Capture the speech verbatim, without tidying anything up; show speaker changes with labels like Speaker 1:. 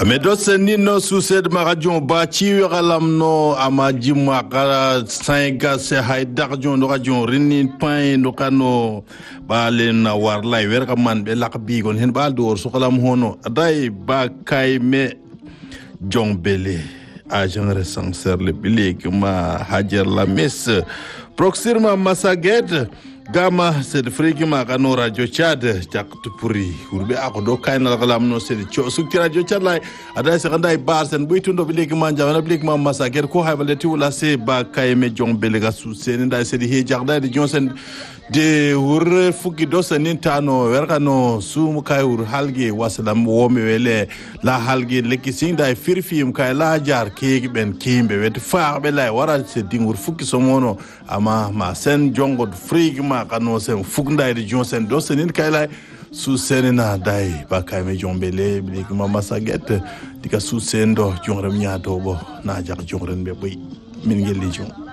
Speaker 1: Medos nino sused marajon bati ralam no amaji makara sainga se haidarjon no rajon rinni pain no kano balen na warlay werka man be lakbi gon hen bal dor so kalam hono dai ba kay me jongbele agent recenseur le bilik ma hajer la mes proxirma masaget Gama c'est friki ma kano radio Chad jak tupuri urbe akodo kaina kalam no c'est cho sukti radio Chad lai ada se kandai bar sen buitundo bileki manja wana bileki ma masager ko habaleti wala se ba kayme jong belega su sen nda se di he jagda di jonsen de wur fuki do sen tano werkano sum kay wur halge wasalam wome wele la halge leki sinda firfim kay la jar kegi ben kimbe wet fa be lay wara se dingur fuki somono ama ma sen jongo friki ma kano sen fuknda di jonsen do sen kay lay su senena dai ba kay me jombele bileki ma masaget dika su sendo jongrem nyaado bo na jak jongren be boy min ngel li jong